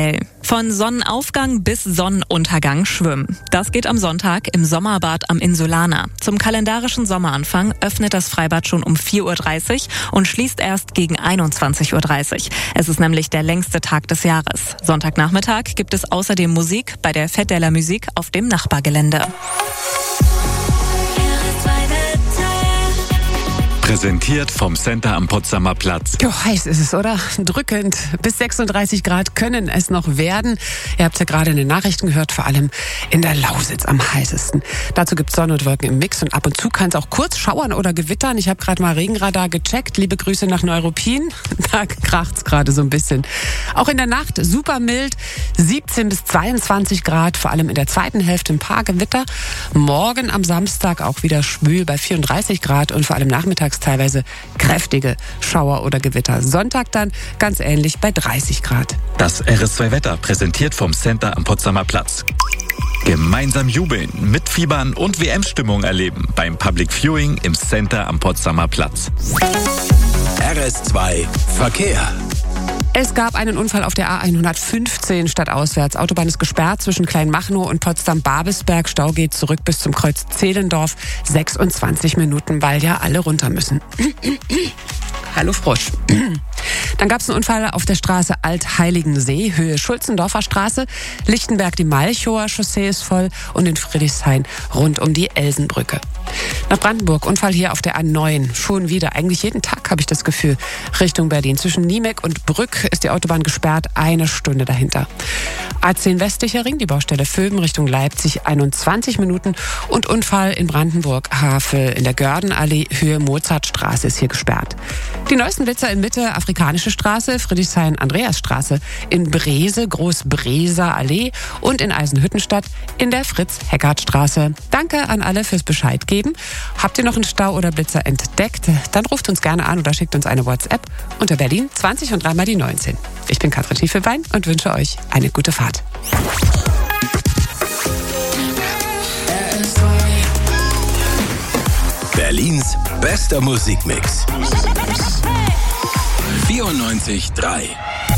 aktuell. Von Sonnenaufgang bis Sonnenuntergang schwimmen. Das geht am Sonntag im Sommerbad am Insulaner. Zum kalendarischen Sommeranfang öffnet das Freibad schon um 4.30 Uhr und schließt erst gegen 21.30 Uhr. Es ist nämlich der längste Tag des Jahres. Sonntagnachmittag gibt es außerdem Musik bei der Fête de la Musique auf dem Nachbargelände. Präsentiert vom Center am Potsdamer Platz. Jo, heiß ist es, oder? Drückend. Bis 36 Grad können es noch werden. Ihr habt ja gerade in den Nachrichten gehört, vor allem in der Lausitz am heißesten. Dazu gibt es Sonne und Wolken im Mix und ab und zu kann es auch kurz schauern oder gewittern. Ich habe gerade mal Regenradar gecheckt. Liebe Grüße nach Neuruppin. Da kracht's gerade so ein bisschen. Auch in der Nacht super mild. 17 bis 22 Grad, vor allem in der zweiten Hälfte ein paar Gewitter. Morgen am Samstag auch wieder schwül bei 34 Grad und vor allem nachmittags teilweise kräftige Schauer oder Gewitter. Sonntag dann ganz ähnlich bei 30 Grad. Das RS2 Wetter präsentiert vom Center am Potsdamer Platz. Gemeinsam jubeln, mitfiebern und WM-Stimmung erleben beim Public Viewing im Center am Potsdamer Platz. RS2 Verkehr. Es gab einen Unfall auf der A115 stadtauswärts. Autobahn ist gesperrt zwischen Kleinmachnow und Potsdam-Babelsberg. Stau geht zurück bis zum Kreuz Zehlendorf. 26 Minuten, weil ja alle runter müssen. Hallo Frosch. Dann gab es einen Unfall auf der Straße Altheiligensee, Höhe Schulzendorfer Straße. Lichtenberg, die Malchower Chaussee ist voll und in Friedrichshain rund um die Elsenbrücke. Nach Brandenburg, Unfall hier auf der A9. Schon wieder, eigentlich jeden Tag habe ich das Gefühl, Richtung Berlin. Zwischen Niemek und Brück ist die Autobahn gesperrt, 1 Stunde dahinter. A10 westlicher Ring, die Baustelle Vöben Richtung Leipzig, 21 Minuten. Und Unfall in Brandenburg, Havel in der Gördenallee, Höhe Mozartstraße ist hier gesperrt. Die neuesten Blitzer in Mitte, Afrikanische Straße, Friedrichshain-Andreasstraße, in Brese, Großbreser Allee und in Eisenhüttenstadt in der Fritz-Heckert-Straße. Danke an alle fürs Bescheid geben. Habt ihr noch einen Stau oder Blitzer entdeckt? Dann ruft uns gerne an oder schickt uns eine WhatsApp unter Berlin 20 und 3 mal die 19. Ich bin Katrin Schiefelbein und wünsche euch eine gute Fahrt. Berlins bester Musikmix. 94.3